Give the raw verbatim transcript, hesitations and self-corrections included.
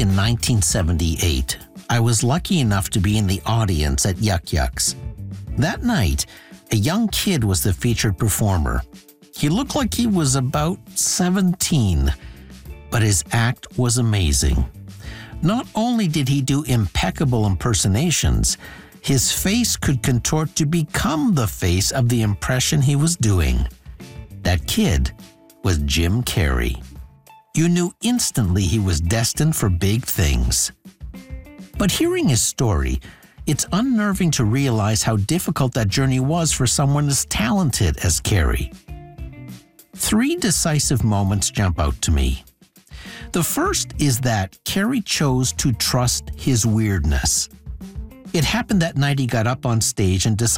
in nineteen seventy-eight, I was lucky enough to be in the audience at Yuk Yuk's. That night, a young kid was the featured performer. He looked like he was about seventeen, but his act was amazing. Not only did he do impeccable impersonations, his face could contort to become the face of the impression he was doing. That kid was Jim Carrey. You knew instantly he was destined for big things. But hearing his story, it's unnerving to realize how difficult that journey was for someone as talented as Carrey. Three decisive moments jump out to me. The first is that Carrey chose to trust his weirdness. It happened that night he got up on stage and decided